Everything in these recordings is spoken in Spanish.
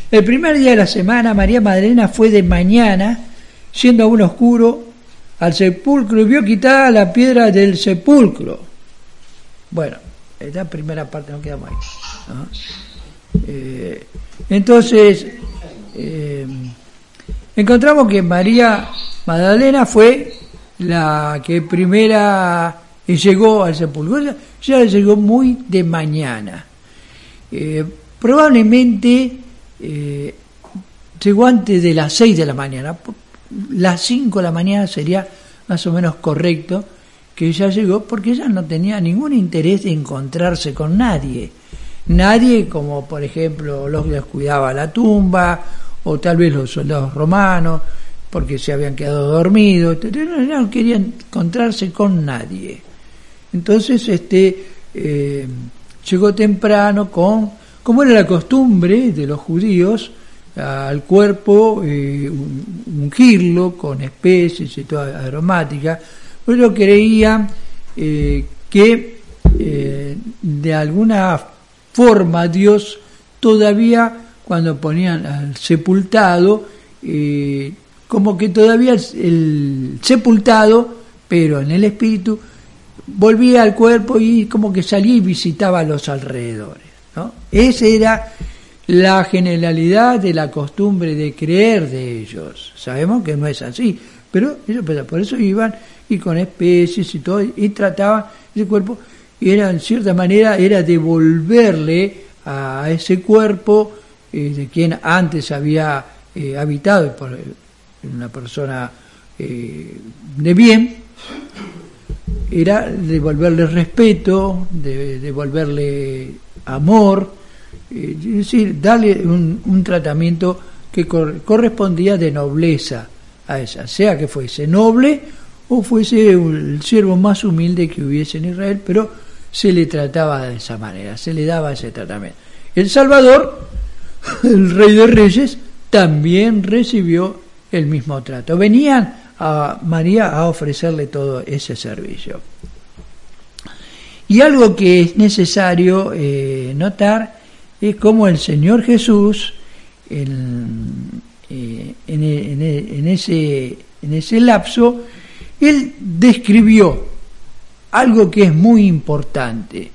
El primer día de la semana, María Magdalena fue de mañana, siendo aún oscuro, al sepulcro y vio quitada la piedra del sepulcro. Bueno, esta primera parte nos quedamos ahí, ¿no? Entonces, encontramos que María Magdalena fue la que primera llegó al sepulcro. Ya llegó muy de mañana. Probablemente llegó antes de las 6 de la mañana. Las 5 de la mañana sería más o menos correcto que ella llegó, porque ella no tenía ningún interés de encontrarse con nadie. Nadie como por ejemplo los que cuidaba la tumba, o tal vez los soldados romanos, porque se habían quedado dormidos. No querían encontrarse con nadie. Entonces llegó temprano como era la costumbre de los judíos, al cuerpo ungirlo con especies y toda aromática, pero creían que de alguna forma Dios todavía, cuando ponían al sepultado, como que todavía el sepultado, pero en el espíritu, volvía al cuerpo y como que salía y visitaba a los alrededores, ¿no? Esa era la generalidad de la costumbre de creer de ellos. Sabemos que no es así, pero ellos por eso iban y con especies y todo, y trataban ese cuerpo, y era en cierta manera era devolverle a ese cuerpo de quien antes había habitado por una persona de bien, era devolverle respeto, devolverle amor, es decir, darle un tratamiento que correspondía de nobleza a ella, sea que fuese noble o fuese el siervo más humilde que hubiese en Israel, pero se le trataba de esa manera, se le daba ese tratamiento. El Salvador, el Rey de Reyes, también recibió el mismo trato. Venían a María a ofrecerle todo ese servicio. Y algo que es necesario notar es cómo el Señor Jesús en ese lapso Él describió algo que es muy importante,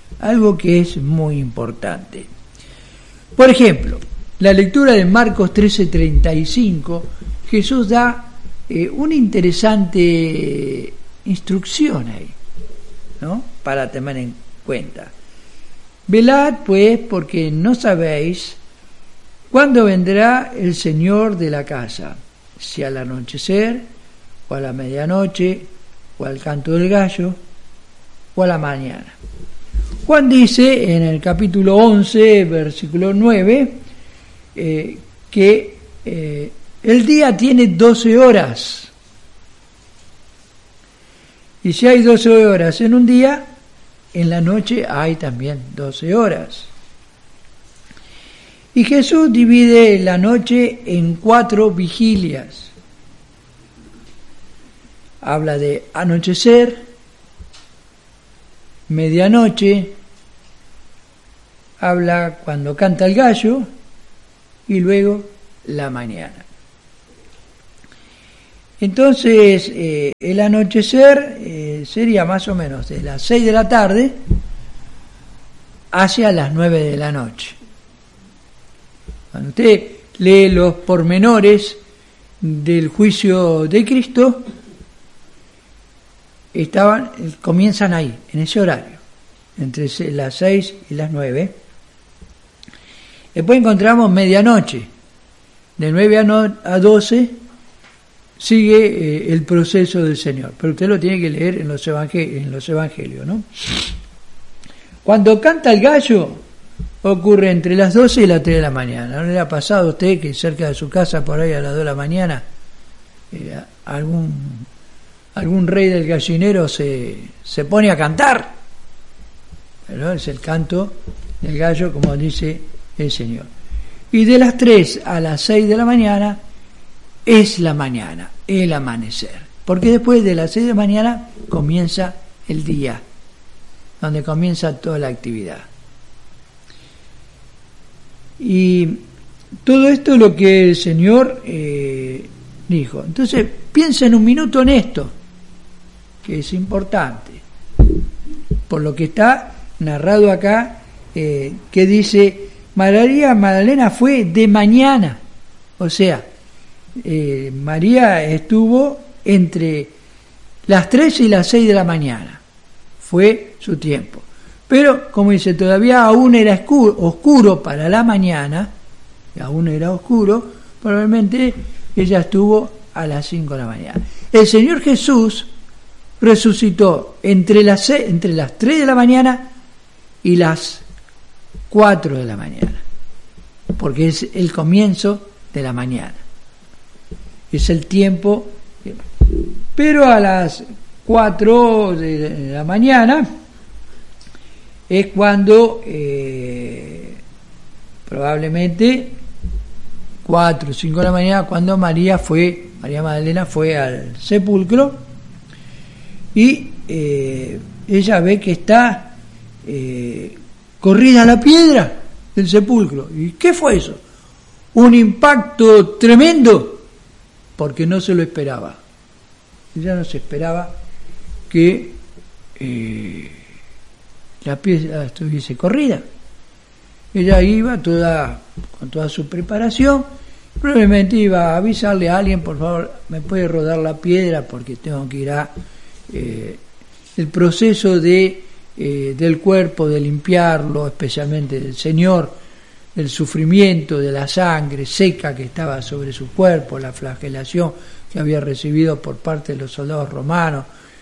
Por ejemplo, la lectura de Marcos 13:35, Jesús da una interesante instrucción ahí, ¿no? Para tener en cuenta. Velad, pues, porque no sabéis cuándo vendrá el Señor de la casa, si al anochecer, o a la medianoche, o al canto del gallo, o a la mañana. Juan dice en el capítulo 11, versículo 9, que el día tiene 12 horas. Y si hay 12 horas en un día, en la noche hay también 12 horas. Y Jesús divide la noche en 4 vigilias. Habla de anochecer, medianoche, habla cuando canta el gallo y luego la mañana. Entonces, el anochecer sería más o menos de las 6 de la tarde hacia las 9 de la noche. Cuando usted lee los pormenores del juicio de Cristo, comienzan ahí, en ese horario, entre las 6 y las 9. Después encontramos medianoche, de 9 a 12, sigue el proceso del Señor, pero usted lo tiene que leer en los evangelios, ¿no? Cuando canta el gallo, ocurre entre las 12 y las 3 de la mañana. ¿No le ha pasado a usted que cerca de su casa, por ahí a las 2 de la mañana, algún rey del gallinero se pone a cantar? Pero es el canto del gallo, como dice el Señor. Y de las 3 a las 6 de la mañana es la mañana, el amanecer. Porque después de las 6 de la mañana comienza el día, donde comienza toda la actividad. Y todo esto es lo que el Señor dijo. Entonces, piensa en un minuto en esto, que es importante, por lo que está narrado acá, que dice, María Magdalena fue de mañana, o sea, María estuvo entre las 3 y las 6 de la mañana, fue su tiempo. Pero, como dice, todavía aún era oscuro para la mañana, aún era oscuro, probablemente ella estuvo a las 5 de la mañana. El Señor Jesús resucitó entre las 3 de la mañana y las 4 de la mañana, porque es el comienzo de la mañana, es el tiempo. Pero a las 4 de la mañana es cuando probablemente 4 o 5 de la mañana, cuando María Magdalena fue al sepulcro, y ella ve que está corrida la piedra del sepulcro. ¿Y qué fue eso? Un impacto tremendo, porque no se lo esperaba. Ella no se esperaba que la piedra estuviese corrida. Ella iba con toda su preparación, probablemente iba a avisarle a alguien, por favor, me puede rodar la piedra porque tengo que ir a el proceso del cuerpo, de limpiarlo, especialmente del Señor, el sufrimiento de la sangre seca que estaba sobre su cuerpo, la flagelación que había recibido por parte de los soldados romanos,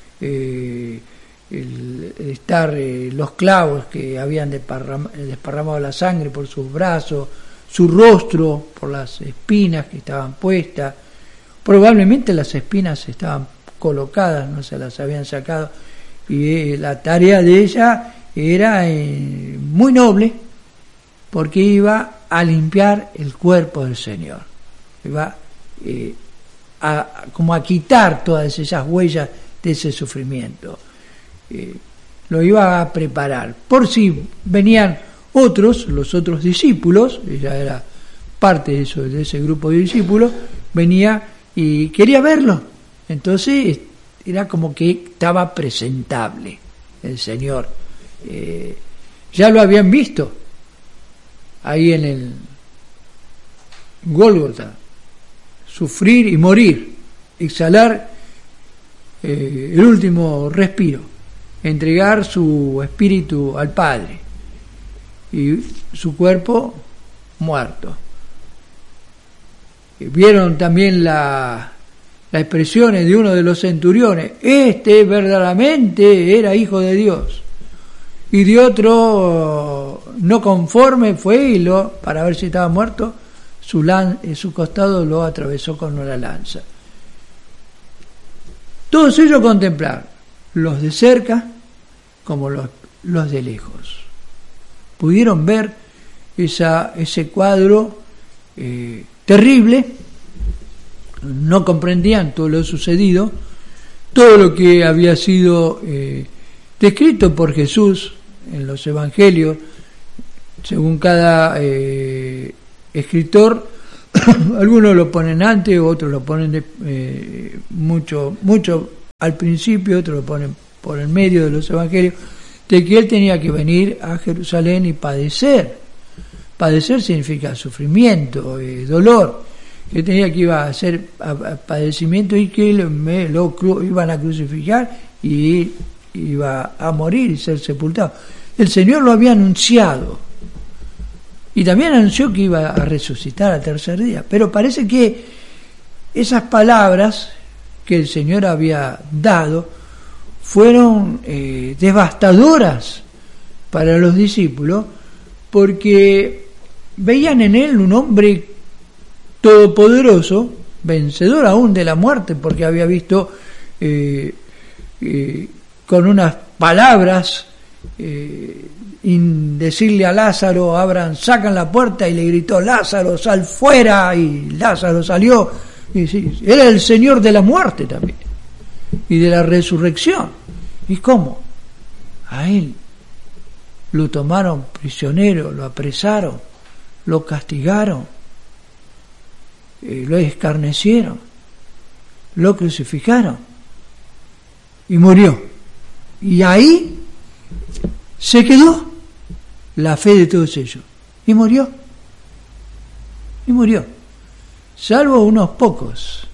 los clavos que habían desparramado la sangre por sus brazos, su rostro por las espinas que estaban puestas. Probablemente las espinas estaban colocadas, no se las habían sacado, y la tarea de ella era muy noble, porque iba a limpiar el cuerpo del Señor, iba como a quitar todas esas huellas de ese sufrimiento, lo iba a preparar, por si venían los otros discípulos. Ella era parte de ese grupo de discípulos, venía y quería verlo, entonces era como que estaba presentable el Señor. Ya lo habían visto ahí en el Gólgota, sufrir y morir, exhalar el último respiro, entregar su espíritu al Padre y su cuerpo muerto. Vieron también las expresiones de uno de los centuriones: este verdaderamente era hijo de Dios. Y de otro, no conforme, fue y para ver si estaba muerto, su costado lo atravesó con una lanza. Todos ellos contemplar, los de cerca como los de lejos. Pudieron ver ese cuadro terrible, no comprendían todo lo sucedido, todo lo que había sido descrito por Jesús en los evangelios, según cada escritor. Algunos lo ponen antes, otros lo ponen mucho al principio, otros lo ponen por el medio de los evangelios, de que él tenía que venir a Jerusalén y padecer. Padecer significa sufrimiento, dolor, que tenía que iba a hacer padecimiento, y que lo iban a crucificar y iba a morir y ser sepultado. El Señor lo había anunciado, y también anunció que iba a resucitar al tercer día. Pero parece que esas palabras que el Señor había dado fueron devastadoras para los discípulos, porque veían en él un hombre todopoderoso, vencedor aún de la muerte, porque había visto con unas palabras decirle a Lázaro: Abraham, sacan la puerta, y le gritó: Lázaro, sal fuera, y Lázaro salió. Y sí, era el Señor de la muerte también, y de la resurrección. ¿Y cómo? A él lo tomaron prisionero, lo apresaron, lo castigaron, lo escarnecieron, lo crucificaron y murió. Y ahí se quedó la fe de todos ellos. Y murió. Salvo unos pocos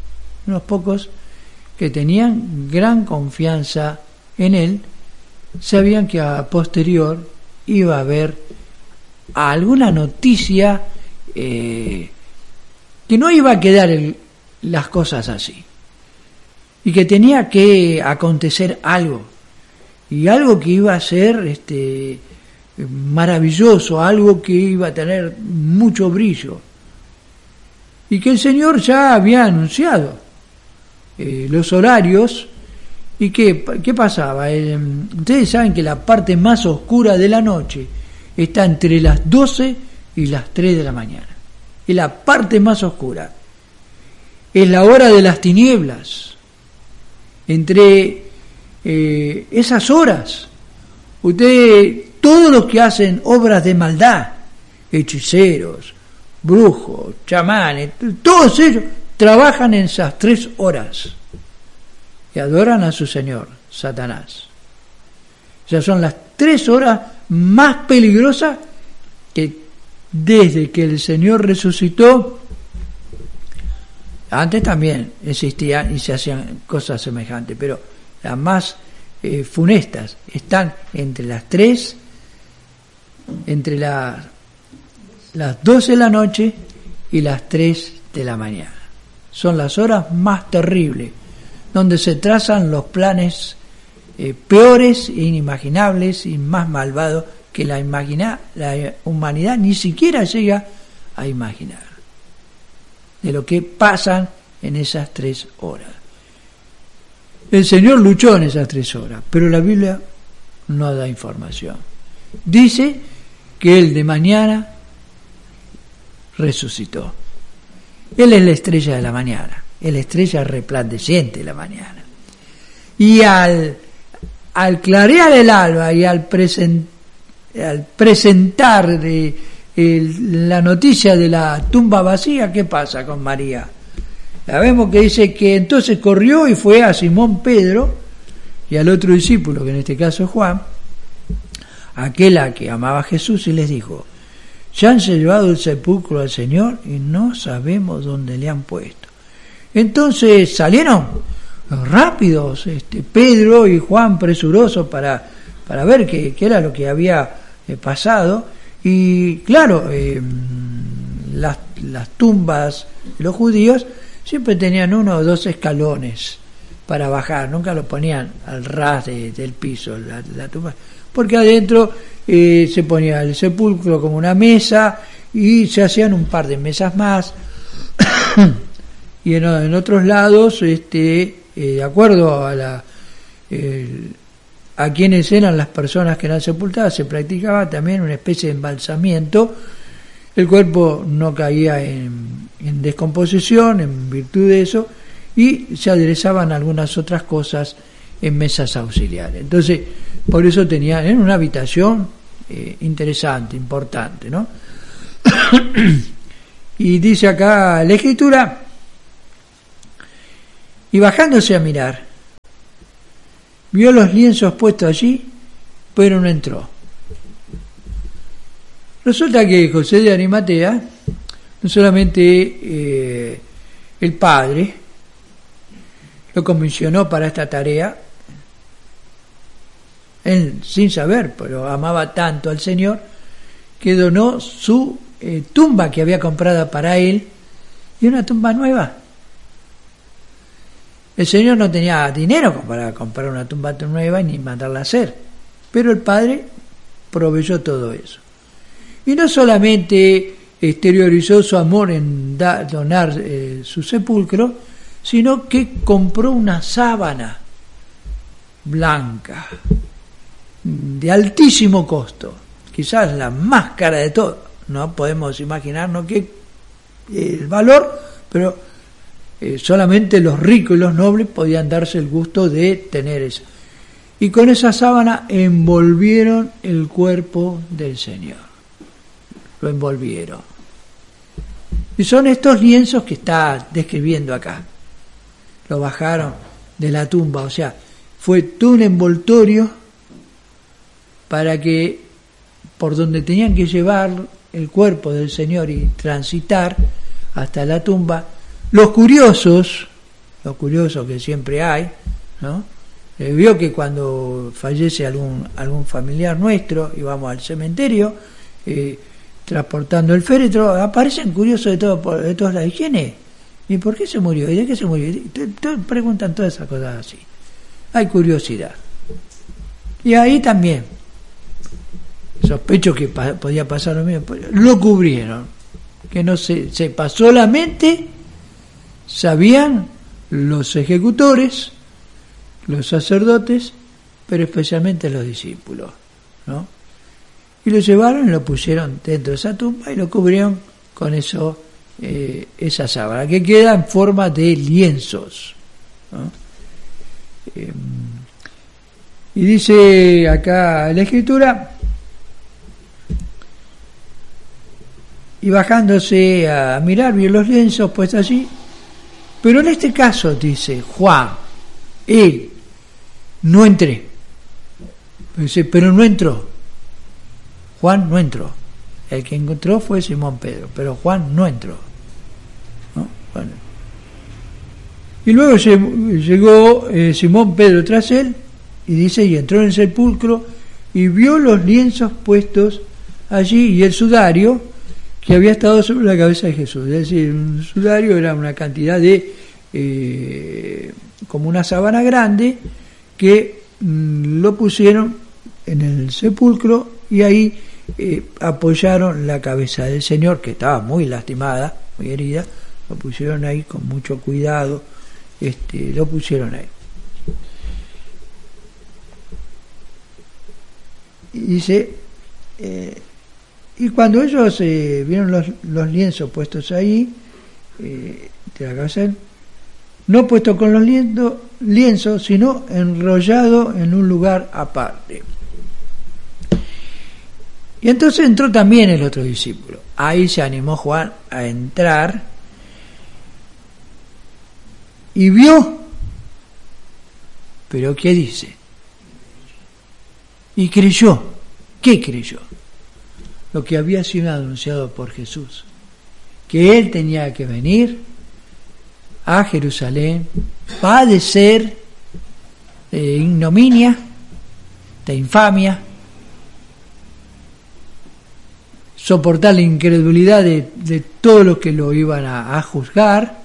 que tenían gran confianza en él, sabían que a posterior iba a haber alguna noticia, que no iba a quedar las cosas así, y que tenía que acontecer algo, y algo que iba a ser maravilloso, algo que iba a tener mucho brillo, y que el Señor ya había anunciado los horarios. ¿Y qué pasaba? Ustedes saben que la parte más oscura de la noche está entre las 12 y las 3 de la mañana. Es la parte más oscura. Es la hora de las tinieblas. Entre esas horas, todos los que hacen obras de maldad, hechiceros, brujos, chamanes, todos ellos trabajan en esas 3 horas y adoran a su señor, Satanás. Esas son las 3 horas más peligrosas que desde que el Señor resucitó, antes también existían y se hacían cosas semejantes, pero las más funestas están entre las 3, entre las 12 de la noche y las 3 de la mañana. Son las horas más terribles, donde se trazan los planes peores e inimaginables y más malvados que la humanidad ni siquiera llega a imaginar, de lo que pasan en esas 3 horas. El Señor luchó en esas 3 horas, pero la Biblia no da información. Dice que Él de mañana resucitó. Él es la estrella de la mañana, es la estrella resplandeciente de la mañana. Y al clarear el alba y al presentar la noticia de la tumba vacía, ¿qué pasa con María? La vemos que dice que entonces corrió y fue a Simón Pedro y al otro discípulo, que en este caso es Juan, aquel a que amaba a Jesús, y les dijo: ya han llevado el sepulcro al Señor y no sabemos dónde le han puesto. Entonces salieron rápidos, Pedro y Juan, presurosos para ver qué era lo que había pasado. Y claro, las tumbas de los judíos siempre tenían 1 o 2 escalones para bajar, nunca lo ponían al ras del piso, la tumba, porque adentro se ponía el sepulcro como una mesa y se hacían un par de mesas más y en otros lados, de acuerdo a quienes eran las personas que eran sepultadas, se practicaba también una especie de embalsamiento. El cuerpo no caía en descomposición en virtud de eso, y se aderezaban algunas otras cosas en mesas auxiliares. Entonces, por eso tenían en una habitación interesante, importante, ¿no? Y dice acá la Escritura: y bajándose a mirar, vio los lienzos puestos allí, pero no entró. Resulta que José de Arimatea, no solamente el padre lo comisionó para esta tarea, él sin saber, pero amaba tanto al Señor, que donó su tumba que había comprada para él, y una tumba nueva. El Señor no tenía dinero para comprar una tumba nueva ni mandarla a hacer, pero el Padre proveyó todo eso. Y no solamente exteriorizó su amor en donar su sepulcro, sino que compró una sábana blanca de altísimo costo, quizás la más cara de todo. No podemos imaginarnos qué el valor, pero solamente los ricos y los nobles podían darse el gusto de tener eso. Y con esa sábana envolvieron el cuerpo del Señor. Lo envolvieron. Y son estos lienzos que está describiendo acá. Lo bajaron de la tumba, o sea, fue todo un envoltorio para que por donde tenían que llevar el cuerpo del Señor y transitar hasta la tumba, los curiosos que siempre hay, ¿no? Vio que cuando fallece algún familiar nuestro y vamos al cementerio transportando el féretro, aparecen curiosos de todas las higienes. ¿Y por qué se murió? ¿Y de qué se murió? Preguntan todas esas cosas así. Hay curiosidad. Y ahí también sospecho que podía pasar lo mismo. Lo cubrieron. Que no se sepa. Solamente sabían los ejecutores, los sacerdotes, pero especialmente los discípulos, ¿no? Y lo llevaron y lo pusieron dentro de esa tumba y lo cubrieron con eso, esa sábana, que queda en forma de lienzos, ¿no? Y dice acá la Escritura, y bajándose a mirar, vio los lienzos puestos allí, pero en este caso, dice Juan, él, no entré. Dice, pero no entró. Juan no entró. El que entró fue Simón Pedro, pero Juan no entró, ¿no? Bueno. Y luego llegó Simón Pedro tras él, y dice, y entró en el sepulcro, y vio los lienzos puestos allí, y el sudario que había estado sobre la cabeza de Jesús. Es decir, un sudario era una cantidad de, como una sábana grande, que lo pusieron en el sepulcro, y ahí apoyaron la cabeza del Señor, que estaba muy lastimada, muy herida. Lo pusieron ahí con mucho cuidado, lo pusieron ahí. Y dice, y cuando ellos vieron los lienzos puestos ahí, de la cabeza, no puesto con los lienzos, sino enrollado en un lugar aparte. Y entonces entró también el otro discípulo. Ahí se animó Juan a entrar y vio. ¿Pero qué dice? Y creyó. ¿Qué creyó? Lo que había sido anunciado por Jesús, que él tenía que venir a Jerusalén, padecer de ignominia, de infamia, soportar la incredulidad de todos los que lo iban a juzgar,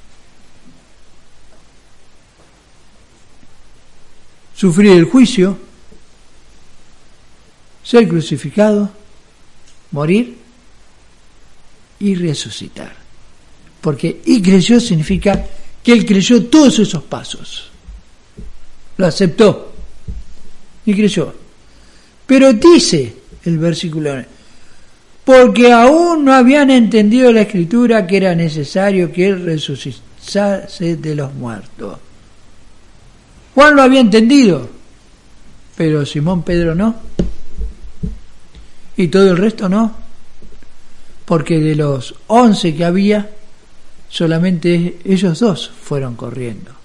sufrir el juicio, ser crucificado, morir y resucitar. Porque y creyó significa que él creyó todos esos pasos, lo aceptó y creyó. Pero dice el versículo 9, porque aún no habían entendido la Escritura que era necesario que él resucitase de los muertos. Juan lo había entendido, pero Simón Pedro no, y todo el resto no, porque de los 11 que había, solamente ellos dos fueron corriendo.